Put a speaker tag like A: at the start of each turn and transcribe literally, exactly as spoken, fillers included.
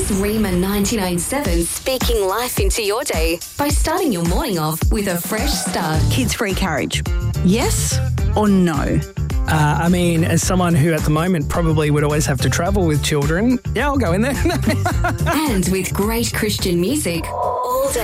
A: It's Rima ninety-nine point seven speaking life into your day by starting your morning off with a fresh start.
B: Kids-free carriage. Yes or no?
C: Uh, I mean, as someone who at the moment probably would always have to travel with children, yeah, I'll go in there.
A: And with great Christian music all day.